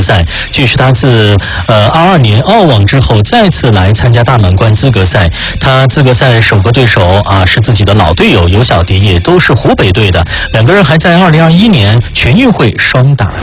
赛。据是他自22年澳网之后再次来参加大满贯资格赛。他资格赛首个对手是自己的老队友尤小迪，也都是湖北队的，两个人还在2021年全运会双打。